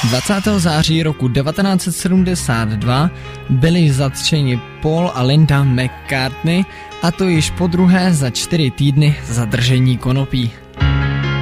20. září roku 1972 byli zatčeni Paul a Linda McCartney, a to již po druhé za 4 týdny zadržení konopí.